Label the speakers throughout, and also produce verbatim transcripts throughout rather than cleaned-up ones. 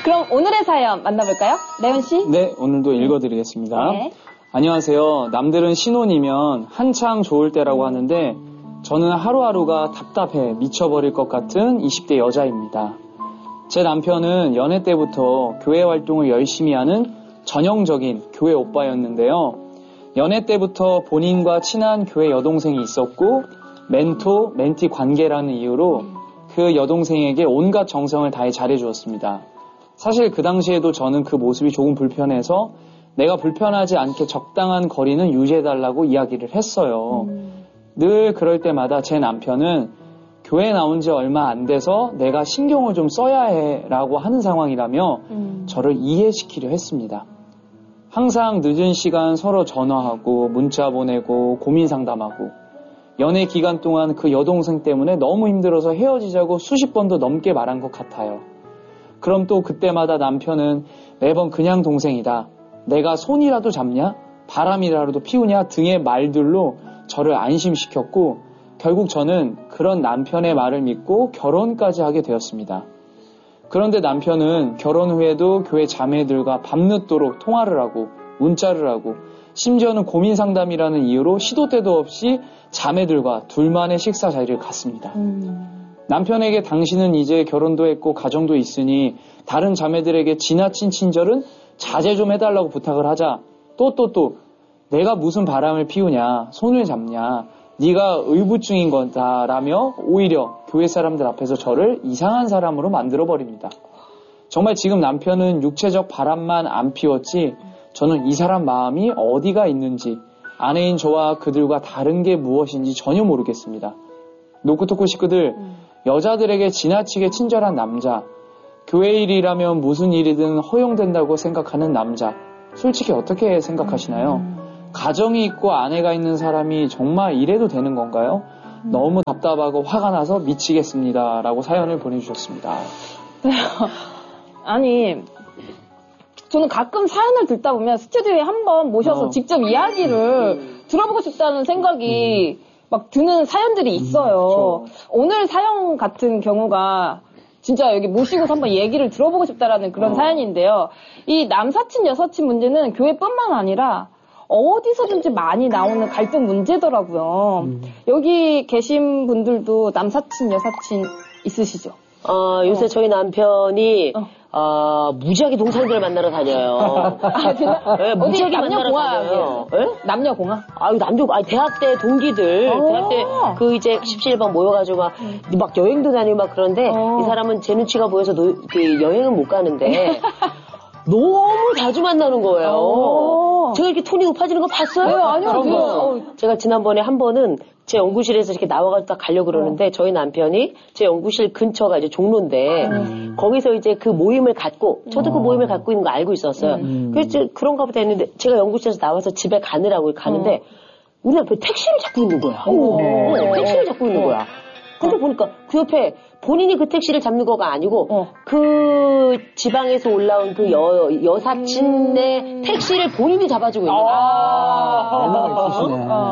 Speaker 1: 그럼 오늘의 사연 만나볼까요? 레온 씨?
Speaker 2: 네, 오늘도 읽어드리겠습니다. 네. 안녕하세요. 남들은 신혼이면 한창 좋을 때라고 하는데 저는 하루하루가 답답해 미쳐버릴 것 같은 이십 대 여자입니다. 제 남편은 연애 때부터 교회 활동을 열심히 하는 전형적인 교회 오빠였는데요. 연애 때부터 본인과 친한 교회 여동생이 있었고 멘토, 멘티 관계라는 이유로 그 여동생에게 온갖 정성을 다해 잘해주었습니다. 사실 그 당시에도 저는 그 모습이 조금 불편해서 내가 불편하지 않게 적당한 거리는 유지해달라고 이야기를 했어요. 음. 늘 그럴 때마다 제 남편은 교회 나온 지 얼마 안 돼서 내가 신경을 좀 써야 해라고 하는 상황이라며 음. 저를 이해시키려 했습니다. 항상 늦은 시간 서로 전화하고 문자 보내고 고민 상담하고 연애 기간 동안 그 여동생 때문에 너무 힘들어서 헤어지자고 수십 번도 넘게 말한 것 같아요. 그럼 또 그때마다 남편은 매번 그냥 동생이다. 내가 손이라도 잡냐? 바람이라도 피우냐? 등의 말들로 저를 안심시켰고 결국 저는 그런 남편의 말을 믿고 결혼까지 하게 되었습니다. 그런데 남편은 결혼 후에도 교회 자매들과 밤늦도록 통화를 하고 문자를 하고 심지어는 고민 상담이라는 이유로 시도 때도 없이 자매들과 둘만의 식사 자리를 갖습니다. 음. 남편에게 당신은 이제 결혼도 했고 가정도 있으니 다른 자매들에게 지나친 친절은 자제 좀 해달라고 부탁을 하자 또 또 또 내가 무슨 바람을 피우냐 손을 잡냐 네가 의부증인 거다라며 오히려 교회 사람들 앞에서 저를 이상한 사람으로 만들어버립니다. 정말 지금 남편은 육체적 바람만 안 피웠지 저는 이 사람 마음이 어디가 있는지 아내인 저와 그들과 다른 게 무엇인지 전혀 모르겠습니다. 노크토크 식구들 음. 여자들에게 지나치게 친절한 남자 교회 일이라면 무슨 일이든 허용된다고 생각하는 남자 솔직히 어떻게 생각하시나요? 음. 가정이 있고 아내가 있는 사람이 정말 이래도 되는 건가요? 음. 너무 답답하고 화가 나서 미치겠습니다 라고 사연을 보내주셨습니다.
Speaker 1: 아니 저는 가끔 사연을 듣다 보면 스튜디오에 한번 모셔서 어. 직접 이야기를 음. 들어보고 싶다는 생각이 음. 막 드는 사연들이 있어요. 음, 오늘 사연 같은 경우가 진짜 여기 모시고서 한번 얘기를 들어보고 싶다라는 그런 어. 사연인데요. 이 남사친 여사친 문제는 교회뿐만 아니라 어디서든지 많이 나오는 갈등 문제더라고요. 음. 여기 계신 분들도 남사친 여사친 있으시죠?
Speaker 3: 어, 요새 어. 저희 남편이 어. 어, 무지하게 동생들을 만나러 다녀요.
Speaker 1: 아,
Speaker 3: 네, 무지하게 만나러 다녀요. 네?
Speaker 1: 남녀공학?
Speaker 3: 아유, 남녀, 아니, 대학 때 동기들, 대학 때 그 이제 십칠 번 모여가지고 막, 음. 막 여행도 다니고 막 그런데 오. 이 사람은 제 눈치가 보여서 노, 그 여행은 못 가는데 너무 자주 만나는 거예요. 오. 제가 이렇게 톤이 높아지는 거 봤어요?
Speaker 1: 네, 아니요. 아니요.
Speaker 3: 제가 지난번에 한 번은 제 연구실에서 이렇게 나와가지고 딱 가려고 그러는데, 어. 저희 남편이 제 연구실 근처가 이제 종로인데, 음. 거기서 이제 그 모임을 갖고, 저도 어. 그 모임을 갖고 있는 거 알고 있었어요. 음. 그래서 그런가 보다 했는데, 제가 연구실에서 나와서 집에 가느라고 가는데, 어. 우리 남편이 택시를 잡고 있는 거야. 오. 어, 택시를 잡고 있는 거야. 근데 보니까 그 옆에 본인이 그 택시를 잡는 거가 아니고, 어. 그 지방에서 올라온 그 여, 여사친의 음. 택시를 본인이 잡아주고 있는 거야.
Speaker 2: 아. 매너가 있으시네. 어.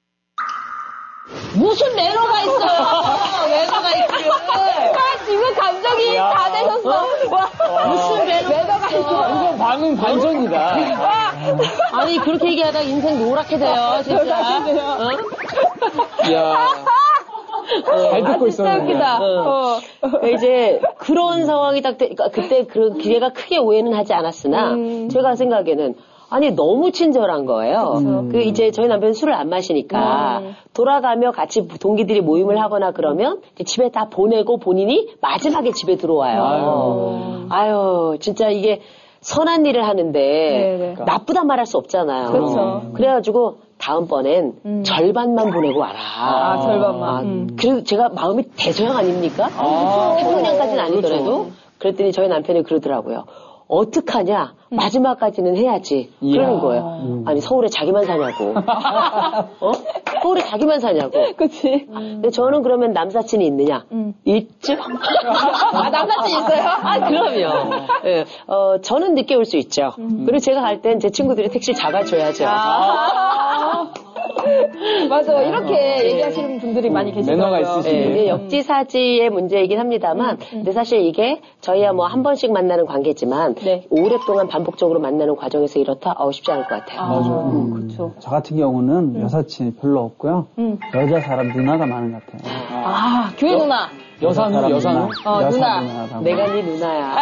Speaker 3: 무슨 매너가 있어요? 매너가 있지.
Speaker 1: 아, 지금 감정이 야. 다 되셨어. 와.
Speaker 3: 무슨 매너,
Speaker 1: 매너가 있어.
Speaker 2: 이건 반응 반전이다.
Speaker 3: 아니, 그렇게 얘기하다 인생 노랗게 돼요, 진짜.
Speaker 2: 어? 이야. 어, 잘 듣고 있었는데.
Speaker 1: 웃기다.
Speaker 3: 어. 어. 이제 그런 상황이 딱 돼, 그러니까 그때 그 기회가 크게 오해는 하지 않았으나, 음. 제가 생각에는 아니 너무 친절한 거예요. 음. 그 이제 저희 남편은 술을 안 마시니까 음. 돌아가며 같이 동기들이 모임을 하거나 그러면 이제 집에 다 보내고 본인이 마지막에 집에 들어와요. 아유, 아유 진짜 이게 선한 일을 하는데 네네. 나쁘다 말할 수 없잖아요.
Speaker 1: 그렇죠.
Speaker 3: 그래가지고 다음번엔 음. 절반만 보내고 와라.
Speaker 1: 아, 절반만.
Speaker 3: 아, 음. 그래도 제가 마음이 대소양 아닙니까? 아, 태평양까지는 아니더라도. 그렇죠. 그랬더니 저희 남편이 그러더라고요. 어떡하냐? 음. 마지막까지는 해야지. 이야. 그러는 거예요. 음. 아니, 서울에 자기만 사냐고. 어? 서울에 자기만 사냐고.
Speaker 1: 그치.
Speaker 3: 음. 근데 저는 그러면 남사친이 있느냐? 음. 있죠?
Speaker 1: 아, 남사친 있어요?
Speaker 3: 아, 그럼요. 네. 어, 저는 늦게 올 수 있죠. 음. 그리고 제가 갈 땐 제 친구들이 택시 잡아줘야죠. 아.
Speaker 1: 맞아. 이렇게 얘기하시는 분들이 많이 계시더라고요.
Speaker 2: 매너가 있으시네.
Speaker 3: 네, 역지사지의 문제이긴 합니다만, 음, 음. 근데 사실 이게 저희야 뭐 한 번씩 만나는 관계지만, 네. 오랫동안 반복적으로 만나는 과정에서 이렇다? 어, 쉽지 않을 것 같아요.
Speaker 2: 아, 맞아요.
Speaker 1: 음, 그렇죠.
Speaker 4: 저 같은 경우는 음. 여사친이 별로 없고요. 음. 여자 사람 누나가 많은 것 같아요.
Speaker 1: 아, 아 교회 여, 누나.
Speaker 2: 여사누, 여사누?
Speaker 1: 어,
Speaker 4: 여사
Speaker 1: 누나.
Speaker 4: 누나라고.
Speaker 3: 내가 네 누나야.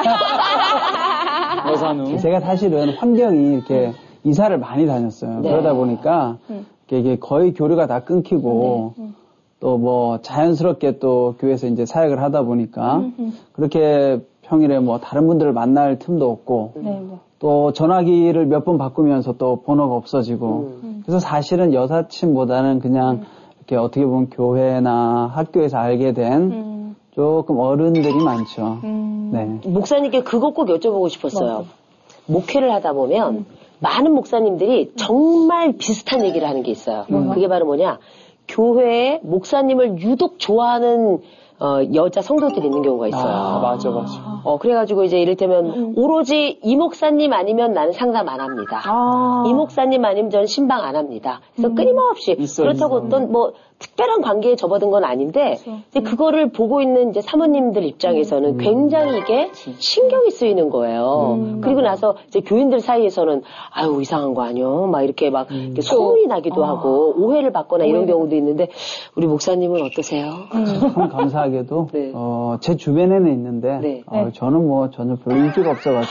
Speaker 2: 여사누.
Speaker 4: 제가 사실은 환경이 이렇게 이사를 많이 다녔어요. 네. 그러다 보니까 음. 이게 거의 교류가 다 끊기고 음. 또 뭐 자연스럽게 또 교회에서 이제 사역을 하다 보니까 음. 그렇게 평일에 뭐 다른 분들을 만날 틈도 없고 네, 뭐. 또 전화기를 몇 번 바꾸면서 또 번호가 없어지고 음. 그래서 사실은 여사친보다는 그냥 음. 이렇게 어떻게 보면 교회나 학교에서 알게 된 음. 조금 어른들이 많죠. 음. 네.
Speaker 3: 목사님께 그거 꼭 여쭤보고 싶었어요. 맞아. 목회를 하다 보면 음. 많은 목사님들이 정말 비슷한 얘기를 하는 게 있어요. 음. 그게 바로 뭐냐. 교회에 목사님을 유독 좋아하는 어, 여자 성도들이 있는 경우가 있어요.
Speaker 2: 아, 맞아, 맞아.
Speaker 3: 어, 그래가지고 이제 이를테면, 음. 오로지 이 목사님 아니면 나는 상담 안 합니다. 아. 이 목사님 아니면 저는 신방 안 합니다. 그래서 음. 끊임없이. 있어, 그렇다고 있어. 어떤 뭐, 특별한 관계에 접어든 건 아닌데, 그렇죠. 이제 음. 그거를 보고 있는 이제 사모님들 입장에서는 음. 굉장히 이게 신경이 쓰이는 거예요. 음. 그리고 나서 이제 교인들 사이에서는, 아유, 이상한 거 아니요? 막 이렇게 막 음. 이렇게 소문이 나기도 아. 하고, 오해를 받거나 이런 경우도 있는데, 우리 목사님은 어떠세요?
Speaker 4: 참 감사하게도, 네. 어, 제 주변에는 있는데, 네. 어, 저는 뭐 전혀 별 인기가 없어가지고.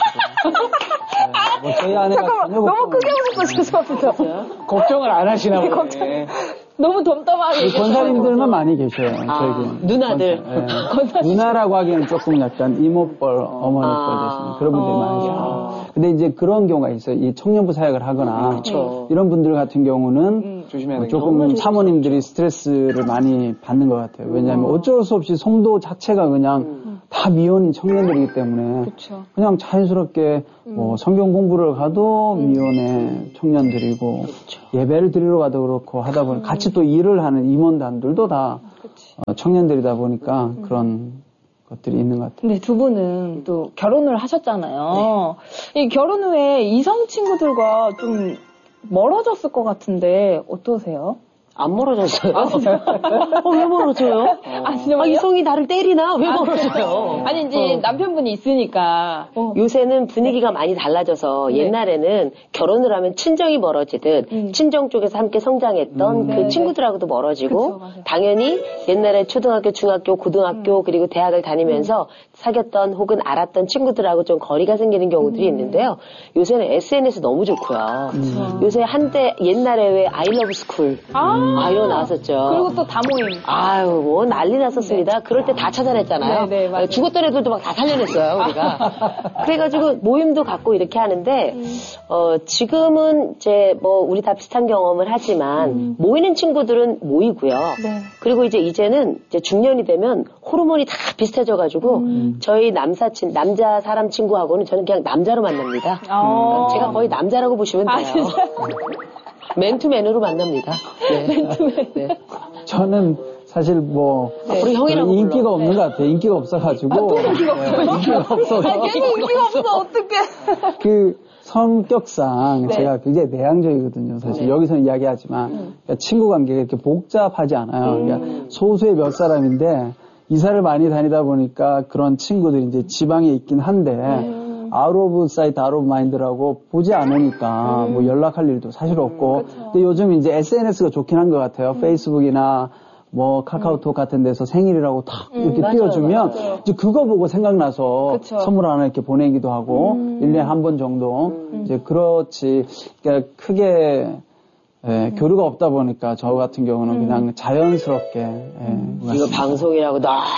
Speaker 4: 네, 뭐 저희 아내가
Speaker 1: 잠깐만,
Speaker 4: 전혀
Speaker 1: 너무 크게 웃어서 죄송합니다.
Speaker 2: 걱정을 안 하시나 보네. 걱정.
Speaker 1: 너무 덤덤하게.
Speaker 4: 권사님들만 많이 계셔요.
Speaker 3: 아,
Speaker 4: 저희
Speaker 3: 누나들.
Speaker 4: 네. 누나라고 하기에는 조금 약간 이모뻘, 어머니뻘 되시는 아. 그런 분들이 아. 많으시죠. 아. 근데 이제 그런 경우가 있어요. 이 청년부 사역을 하거나 그렇죠. 이런 분들 같은 경우는 음. 조심해야 조금 사모님들이 스트레스를 많이 받는 것 같아요. 왜냐하면 음. 어쩔 수 없이 성도 자체가 그냥 음. 다 미혼인 청년들이기 때문에 그쵸. 그냥 자연스럽게 음. 뭐 성경 공부를 가도 음. 미혼의 청년들이고 그쵸. 예배를 드리러 가도 그렇고 하다 보니 음. 같이 또 일을 하는 임원단들도 다 어, 청년들이다 보니까 음. 그런 것들이 있는 것 같아요.
Speaker 1: 근데 두 분은 또 결혼을 하셨잖아요. 네. 이 결혼 후에 이성 친구들과 좀 멀어졌을 것 같은데 어떠세요?
Speaker 3: 안 멀어졌어요. 아, 어, 왜 멀어져요? 어. 아, 아, 이성이 나를 때리나? 왜 멀어져요?
Speaker 1: 아니, 이제 어. 남편분이 있으니까.
Speaker 3: 어. 요새는 분위기가 많이 달라져서 네. 옛날에는 결혼을 하면 친정이 멀어지듯 음. 친정 쪽에서 함께 성장했던 음. 그 네, 친구들하고도 멀어지고 그쵸, 당연히 옛날에 초등학교, 중학교, 고등학교 음. 그리고 대학을 다니면서 음. 사귀었던 혹은 알았던 친구들하고 좀 거리가 생기는 경우들이 음. 있는데요. 요새는 에스엔에스 너무 좋고요. 음. 요새 한때 옛날에 왜 아이러브 스쿨 아. 아유, 나왔었죠.
Speaker 1: 그리고 또 다모임.
Speaker 3: 아유, 뭐 난리 났었습니다. 네. 그럴 때 다 찾아냈잖아요. 네, 네, 죽었던 애들도 막 다 살려냈어요, 우리가. 그래가지고 모임도 갖고 이렇게 하는데, 음. 어, 지금은 이제 뭐 우리 다 비슷한 경험을 하지만, 음. 모이는 친구들은 모이고요. 네. 그리고 이제 이제는 이제 중년이 되면 호르몬이 다 비슷해져가지고, 음. 저희 남사친, 남자 사람 친구하고는 저는 그냥 남자로 만납니다. 어. 제가 거의 남자라고 보시면 돼요. 아, 맨투맨으로 만납니다. 네. 맨투맨. 네.
Speaker 4: 저는 사실 뭐
Speaker 3: 네. 우리 형이라고
Speaker 4: 인기가
Speaker 3: 불러.
Speaker 4: 없는 네. 것 같아요. 인기가 없어가지고.
Speaker 1: 아, 또 인기가 없어.
Speaker 4: 네, 인기가 없어서.
Speaker 1: 아, 계속 인기가 없어. 어떡해.
Speaker 4: 그 성격상 네. 제가 굉장히 내향적이거든요. 사실 네. 여기서는 이야기하지만 음. 그러니까 친구 관계가 이렇게 복잡하지 않아요. 음. 그러니까 소수의 몇 사람인데 이사를 많이 다니다 보니까 그런 친구들이 이제 지방에 있긴 한데. 음. 아웃 오브 사이트, 아웃 오브 마인드라고 보지 않으니까 음. 뭐 연락할 일도 사실 없고. 음, 근데 요즘 이제 에스엔에스가 좋긴 한 것 같아요. 음. 페이스북이나 뭐 카카오톡 음. 같은 데서 생일이라고 탁 음, 이렇게 맞아요, 띄워주면 맞아요. 이제 그거 보고 생각나서 그쵸. 선물 하나 이렇게 보내기도 하고 음. 일 년에 한 번 정도 음. 이제 그렇지. 그러니까 크게 예, 음. 교류가 없다 보니까 저 같은 경우는 음. 그냥 자연스럽게 예,
Speaker 3: 음. 이거 방송이라고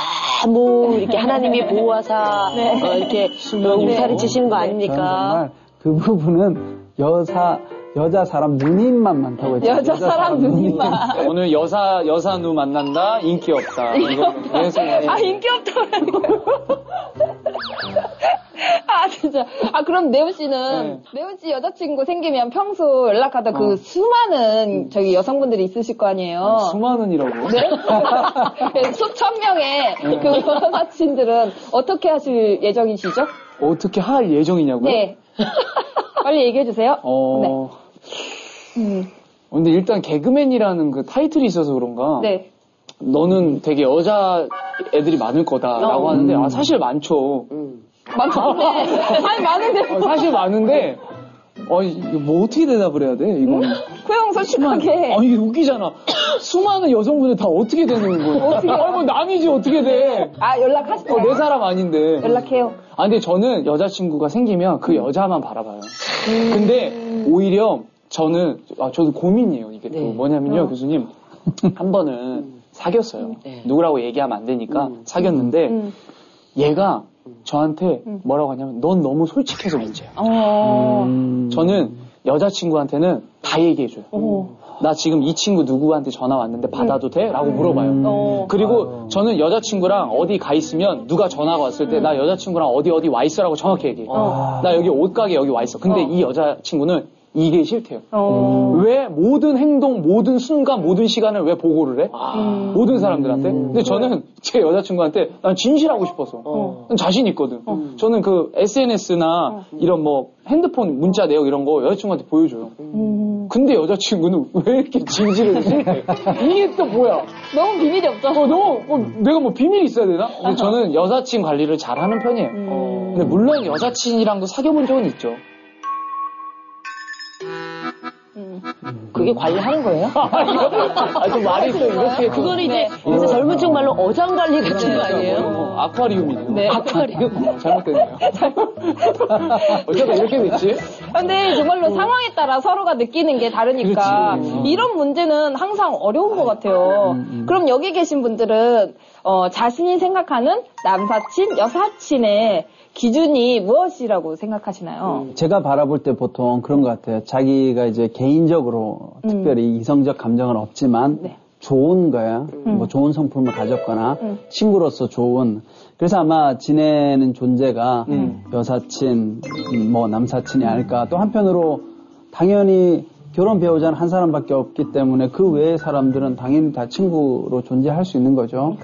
Speaker 3: 너무 이렇게 하나님이 보호하사 네. 어, 이렇게 우사를 치시는 거 아닙니까?
Speaker 4: 정말 그 부분은 여사 여자 사람 누님만 많다고 했죠.
Speaker 1: 여자, 여자 사람 누님만.
Speaker 2: 오늘 여사 여사 누 만난다 인기 없다.
Speaker 1: 인기 없다. 아 인기 없다라니까. 아 진짜. 아 그럼 네오 씨는 네. 네오 씨 여자친구 생기면 평소 연락하다 어. 그 수많은 저기 여성분들이 있으실 거 아니에요.
Speaker 2: 아니, 수많은이라고?
Speaker 1: 네. 수천 명의 네. 그 여사친들은 어떻게 하실 예정이시죠?
Speaker 2: 어떻게 할 예정이냐고요?
Speaker 1: 네. 빨리 얘기해 주세요.
Speaker 2: 어. 네.
Speaker 1: 음.
Speaker 2: 근데 일단 개그맨이라는 그 타이틀이 있어서 그런가.
Speaker 1: 네.
Speaker 2: 너는 되게 여자 애들이 많을 거다라고
Speaker 1: 어.
Speaker 2: 하는데 아 사실 많죠.
Speaker 3: 음.
Speaker 1: 많던데. 아니, 많은데.
Speaker 2: 어, 사실 많은데 어 이거 뭐 어떻게 대답을 해야 돼? 이건
Speaker 1: 그냥 솔직하게.
Speaker 2: 아니 이게 웃기잖아. 수많은 여성분들 다 어떻게 되는 거야?
Speaker 1: 어떻게?
Speaker 2: 아니 뭐 남이지 어떻게 돼?
Speaker 1: 아, 연락하시죠.
Speaker 2: 어, 내 사람 아닌데.
Speaker 1: 연락해요.
Speaker 2: 아 근데 저는 여자친구가 생기면 그 여자만 바라봐요. 근데 오히려 저는 아 저도 고민이에요. 이게 또
Speaker 3: 네.
Speaker 2: 뭐냐면요,
Speaker 1: 어.
Speaker 2: 교수님 한 번은 사귀었어요.
Speaker 3: 네.
Speaker 2: 누구라고 얘기하면 안 되니까 사귀었는데
Speaker 1: 음.
Speaker 2: 얘가 저한테 뭐라고 하냐면 넌 너무 솔직해서 문제야.
Speaker 1: 어.
Speaker 4: 음.
Speaker 2: 저는 여자친구한테는 다 얘기해줘요.
Speaker 1: 어.
Speaker 2: 나 지금 이 친구 누구한테 전화 왔는데 받아도 돼? 라고 물어봐요.
Speaker 1: 어.
Speaker 2: 그리고 저는 여자친구랑 어디 가 있으면 누가 전화가 왔을 때 나 여자친구랑 어디 어디 와 있어라고 정확히 얘기해.
Speaker 1: 어.
Speaker 2: 나 여기 옷가게 여기 와 있어. 근데
Speaker 1: 어.
Speaker 2: 이 여자친구는 이게 싫대요.
Speaker 1: 어.
Speaker 2: 왜 모든 행동, 모든 순간, 모든 시간을 왜 보고를 해?
Speaker 1: 음.
Speaker 2: 모든 사람들한테. 근데 저는 제 여자친구한테 난 진실하고 싶어서.
Speaker 3: 어.
Speaker 2: 난 자신 있거든. 저는 그 에스엔에스나 이런 뭐 핸드폰 문자 내역 이런 거 여자친구한테 보여줘요.
Speaker 1: 음.
Speaker 2: 근데 여자친구는 왜 이렇게 진실을 싫대? 이게 또 뭐야?
Speaker 1: 너무 비밀이 없죠?
Speaker 2: 어, 너무, 뭐, 내가 뭐 비밀이 있어야 되나? 근데 저는 여사친 관리를 잘 하는 편이에요.
Speaker 1: 음.
Speaker 2: 근데 물론 여사친이랑도 사귀어본 적은 있죠.
Speaker 1: 음.
Speaker 3: 그게 관리하는 거예요?
Speaker 2: 아, 좀 말이 또 이렇게.
Speaker 3: 그거는 이제
Speaker 1: 네.
Speaker 3: 요새 젊은 층 말로 어장관리 같은 거 아니에요?
Speaker 2: 어, 아쿠아리움이네요.
Speaker 1: 네.
Speaker 3: 아쿠아리움.
Speaker 2: 어, 잘못됐네요. 어쩌다 이렇게 됐지?
Speaker 1: 근데 정말로 상황에 따라 서로가 느끼는 게 다르니까
Speaker 2: 그렇지.
Speaker 1: 이런 문제는 항상 어려운 것 같아요. 그럼 여기 계신 분들은 어, 자신이 생각하는 남사친, 여사친의 기준이 무엇이라고 생각하시나요?
Speaker 4: 제가 바라볼 때 보통 그런 것 같아요. 자기가 이제 개인적으로
Speaker 1: 음.
Speaker 4: 특별히 이성적 감정은 없지만
Speaker 1: 네.
Speaker 4: 좋은 거야. 뭐 좋은 성품을 가졌거나
Speaker 1: 음.
Speaker 4: 친구로서 좋은. 그래서 아마 지내는 존재가
Speaker 2: 음.
Speaker 4: 여사친, 음, 뭐 남사친이 아닐까. 또 한편으로 당연히 결혼 배우자는 한 사람밖에 없기 때문에 그 외의 사람들은 당연히 다 친구로 존재할 수 있는 거죠.